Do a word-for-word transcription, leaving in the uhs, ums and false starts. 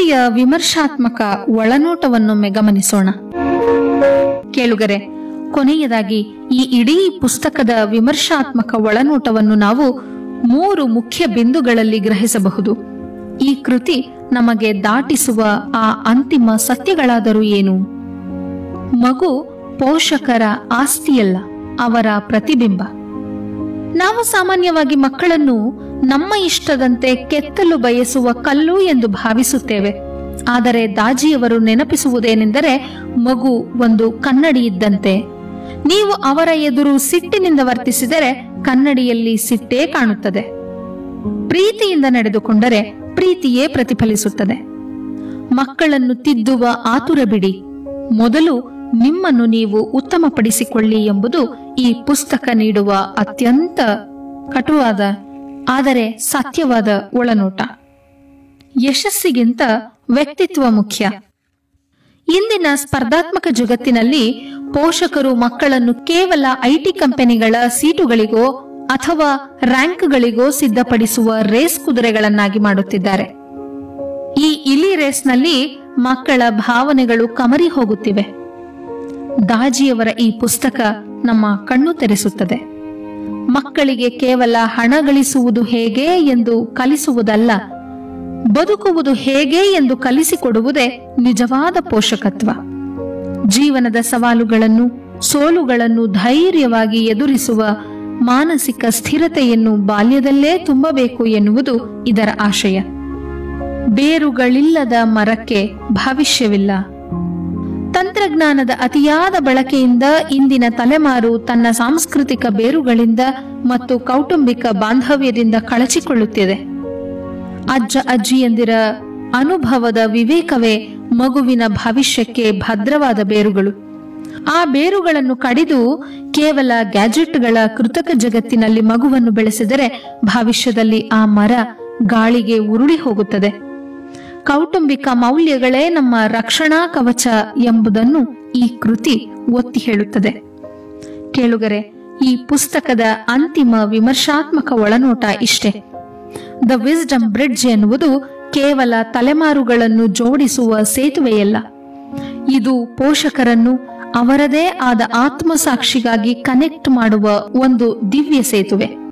ಕೃತಿಯ ವಿಮರ್ಶಾತ್ಮಕ ಒಳನೋಟವನ್ನೊಮ್ಮೆ ಗಮನಿಸೋಣ. ಕೇಳುಗರೆ, ಕೊನೆಯದಾಗಿ ಈ ಇಡೀ ಪುಸ್ತಕದ ವಿಮರ್ಶಾತ್ಮಕ ಒಳನೋಟವನ್ನು ನಾವು ಮೂರು ಮುಖ್ಯ ಬಿಂದುಗಳಲ್ಲಿ ಗ್ರಹಿಸಬಹುದು. ಈ ಕೃತಿ ನಮಗೆ ದಾಟಿಸುವ ಆ ಅಂತಿಮ ಸತ್ಯಗಳಾದರೂ ಏನು? ಮಗು ಪೋಷಕರ ಆಸ್ತಿಯಲ್ಲ, ಅವರ ಪ್ರತಿಬಿಂಬ. ನಾವು ಸಾಮಾನ್ಯವಾಗಿ ಮಕ್ಕಳನ್ನು ನಮ್ಮ ಇಷ್ಟದಂತೆ ಕೆತ್ತಲು ಬಯಸುವ ಕಲ್ಲು ಎಂದು ಭಾವಿಸುತ್ತೇವೆ. ಆದರೆ ದಾಜಿಯವರು ನೆನಪಿಸುವುದೇನೆಂದರೆ, ಮಗು ಒಂದು ಕನ್ನಡಿ ಇದ್ದಂತೆ. ನೀವು ಅವರ ಎದುರು ಸಿಟ್ಟಿನಿಂದ ವರ್ತಿಸಿದರೆ ಕನ್ನಡಿಯಲ್ಲಿ ಸಿಟ್ಟೇ ಕಾಣುತ್ತದೆ. ಪ್ರೀತಿಯಿಂದ ನಡೆದುಕೊಂಡರೆ ಪ್ರೀತಿಯೇ ಪ್ರತಿಫಲಿಸುತ್ತದೆ. ಮಕ್ಕಳನ್ನು ತಿದ್ದುವ ಆತುರ ಬಿಡಿ, ಮೊದಲು ನಿಮ್ಮನ್ನು ನೀವು ಉತ್ತಮಪಡಿಸಿಕೊಳ್ಳಿ ಎಂಬುದು ಈ ಪುಸ್ತಕ ನೀಡುವ ಅತ್ಯಂತ ಕಟುವಾದ ಆದರೆ ಸತ್ಯವಾದ ಒಳನೋಟ. ಯಶಸ್ಸಿಗಿಂತ ವ್ಯಕ್ತಿತ್ವ ಮುಖ್ಯ. ಇಂದಿನ ಸ್ಪರ್ಧಾತ್ಮಕ ಜಗತ್ತಿನಲ್ಲಿ ಪೋಷಕರು ಮಕ್ಕಳನ್ನು ಕೇವಲ ಐಟಿ ಕಂಪನಿಗಳ ಸೀಟುಗಳಿಗೋ ಅಥವಾ ರ್ಯಾಂಕ್ಗಳಿಗೋ ಸಿದ್ಧಪಡಿಸುವ ರೇಸ್ ಕುದುರೆಗಳನ್ನಾಗಿ ಮಾಡುತ್ತಿದ್ದಾರೆ. ಈ ಇಲಿ ರೇಸ್ನಲ್ಲಿ ಮಕ್ಕಳ ಭಾವನೆಗಳು ಕಮರಿ ಹೋಗುತ್ತಿವೆ. ದಾಜಿಯವರ ಈ ಪುಸ್ತಕ ನಮ್ಮ ಕಣ್ಣು ತೆರೆಸುತ್ತದೆ. ಮಕ್ಕಳಿಗೆ ಕೇವಲ ಹಣ ಗಳಿಸುವುದು ಹೇಗೆ ಎಂದು ಕಲಿಸುವುದಲ್ಲ, ಬದುಕುವುದು ಹೇಗೆ ಎಂದು ಕಲಿಸಿಕೊಡುವುದೇ ನಿಜವಾದ ಪೋಷಕತ್ವ. ಜೀವನದ ಸವಾಲುಗಳನ್ನು, ಸೋಲುಗಳನ್ನು ಧೈರ್ಯವಾಗಿ ಎದುರಿಸುವ ಮಾನಸಿಕ ಸ್ಥಿರತೆಯನ್ನು ಬಾಲ್ಯದಲ್ಲೇ ತುಂಬಬೇಕು ಎನ್ನುವುದು ಇದರ ಆಶಯ. ಬೇರುಗಳಿಲ್ಲದ ಮರಕ್ಕೆ ಭವಿಷ್ಯವಿಲ್ಲ. ತಂತ್ರಜ್ಞಾನದ ಅತಿಯಾದ ಬಳಕೆಯಿಂದ ಇಂದಿನ ತಲೆಮಾರು ತನ್ನ ಸಾಂಸ್ಕೃತಿಕ ಬೇರುಗಳಿಂದ ಮತ್ತು ಕೌಟುಂಬಿಕ ಬಾಂಧವ್ಯದಿಂದ ಕಳಚಿಕೊಳ್ಳುತ್ತಿದೆ. ಅಜ್ಜ ಅಜ್ಜಿಯಂದಿರ ಅನುಭವದ ವಿವೇಕವೇ ಮಗುವಿನ ಭವಿಷ್ಯಕ್ಕೆ ಭದ್ರವಾದ ಬೇರುಗಳು. ಆ ಬೇರುಗಳನ್ನು ಕಡಿದು ಕೇವಲ ಗ್ಯಾಜೆಟ್ಗಳ ಕೃತಕ ಜಗತ್ತಿನಲ್ಲಿ ಮಗುವನ್ನು ಬೆಳೆಸಿದರೆ ಭವಿಷ್ಯದಲ್ಲಿ ಆ ಮರ ಗಾಳಿಗೆ ಉರುಳಿ ಹೋಗುತ್ತದೆ. ಕೌಟುಂಬಿಕ ಮೌಲ್ಯಗಳೇ ನಮ್ಮ ರಕ್ಷಣಾ ಕವಚ ಎಂಬುದನ್ನು ಈ ಕೃತಿ ಒತ್ತಿ ಹೇಳುತ್ತದೆ. ಕೇಳುಗರೆ, ಈ ಪುಸ್ತಕದ ಅಂತಿಮ ವಿಮರ್ಶಾತ್ಮಕ ಒಳನೋಟ ಇಷ್ಟೇ. ದ ವಿಸ್ಡಮ್ ಬ್ರಿಡ್ಜ್ ಎನ್ನುವುದು ಕೇವಲ ತಲೆಮಾರುಗಳನ್ನು ಜೋಡಿಸುವ ಸೇತುವೆಯಲ್ಲ, ಇದು ಪೋಷಕರನ್ನು ಅವರದೇ ಆದ ಆತ್ಮಸಾಕ್ಷಿಗಾಗಿ ಕನೆಕ್ಟ್ ಮಾಡುವ ಒಂದು ದಿವ್ಯ ಸೇತುವೆ.